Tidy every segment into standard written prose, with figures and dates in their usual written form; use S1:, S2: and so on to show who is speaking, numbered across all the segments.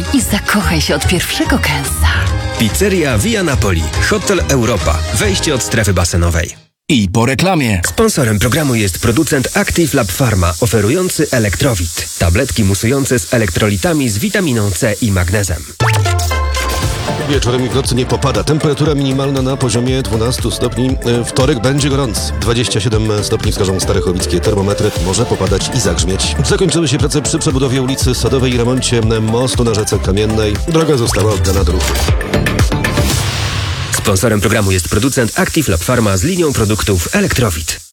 S1: i zakochaj się od pierwszego kęsa.
S2: Pizzeria Via Napoli, Hotel Europa, wejście od strefy basenowej.
S3: I po reklamie.
S2: Sponsorem programu jest producent Active Lab Pharma, oferujący Elektrowit. Tabletki musujące z elektrolitami z witaminą C i magnezem.
S4: Wieczorem i w nocy nie popada. Temperatura minimalna na poziomie 12 stopni. Wtorek będzie gorący. 27 stopni wskażą starechowickie termometry. Może popadać i zagrzmieć. Zakończyły się prace przy przebudowie ulicy Sadowej i remoncie mostu na rzece Kamiennej. Droga została oddana do ruchu.
S2: Sponsorem programu jest producent Active Lab Pharma z linią produktów Elektrowit.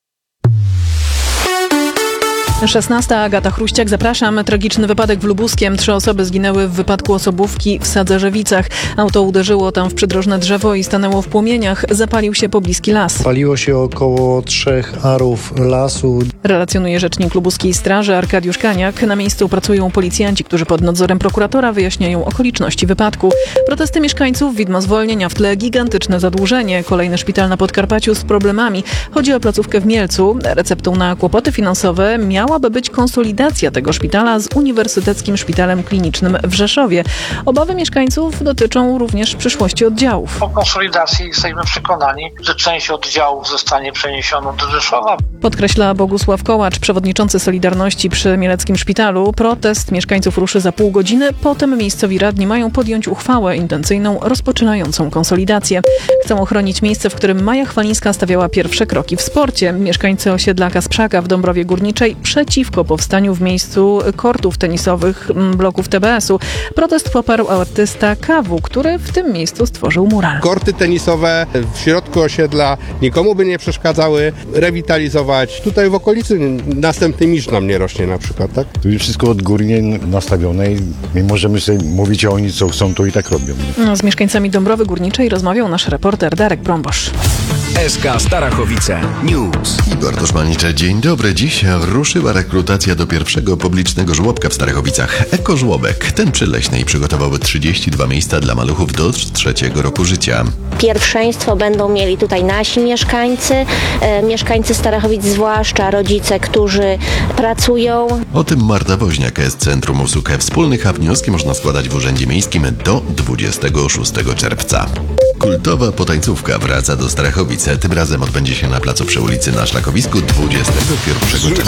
S5: 16. Agata Chruściak, zapraszam. Tragiczny wypadek w Lubuskiem. 3 osoby zginęły w wypadku osobówki w Sadzerzewicach. Auto uderzyło tam w przydrożne drzewo i stanęło w płomieniach. Zapalił się pobliski las.
S6: Paliło się około 3 arów lasu.
S5: Relacjonuje rzecznik lubuskiej straży Arkadiusz Kaniak. Na miejscu pracują policjanci, którzy pod nadzorem prokuratora wyjaśniają okoliczności wypadku. Protesty mieszkańców, widmo zwolnienia, w tle gigantyczne zadłużenie. Kolejny szpital na Podkarpaciu z problemami. Chodzi o placówkę w Mielcu. Receptą na kłopoty finansowe miałaby być konsolidacja tego szpitala z Uniwersyteckim Szpitalem Klinicznym w Rzeszowie. Obawy mieszkańców dotyczą również przyszłości oddziałów.
S7: Po konsolidacji jesteśmy przekonani, że część oddziałów zostanie przeniesiona do Rzeszowa.
S5: Podkreśla Bogusław Kołacz, przewodniczący Solidarności przy Mieleckim Szpitalu. Protest mieszkańców ruszy za pół godziny. Potem miejscowi radni mają podjąć uchwałę intencyjną rozpoczynającą konsolidację. Chcą ochronić miejsce, w którym Maja Chwalińska stawiała pierwsze kroki w sporcie. Mieszkańcy osiedla Kasprzaka w Dąbrowie Górniczej przeciwko powstaniu w miejscu kortów tenisowych bloków TBS-u. Protest poparł artysta Kawu, który w tym miejscu stworzył mural.
S8: Korty tenisowe w środku osiedla nikomu by nie przeszkadzały, rewitalizować. Tutaj w okolicy następny misz nam nie rośnie na przykład, tak?
S9: To jest wszystko odgórnie nastawione i my możemy sobie mówić, a oni co chcą, to i tak robią.
S5: Z mieszkańcami Dąbrowy Górniczej rozmawiał nasz reporter Darek Brąbosz.
S3: SK Starachowice News.
S10: Igor Toszmanicze, dzień dobry. Dziś ruszyła rekrutacja do pierwszego publicznego żłobka w Starachowicach. Ekożłobek. Ten przyleśnej przygotowałby 32 miejsca dla maluchów do 3. roku życia.
S11: Pierwszeństwo będą mieli tutaj nasi mieszkańcy Starachowic, zwłaszcza rodzice, którzy pracują.
S10: O tym Marta Woźniak z Centrum Usług Wspólnych, a wnioski można składać w Urzędzie Miejskim do 26 czerwca. Kultowa potańcówka wraca do Starachowic. Tym razem odbędzie się na placu przy ulicy na Szlakowisku 21 czerwca.